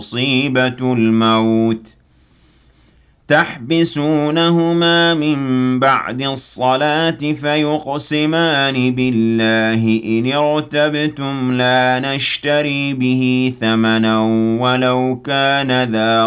مصيبة الموت تحبسونهما من بعد الصلاة فيقسمان بالله إن ارتبتم لا نشتري به ثمنا ولو كان ذا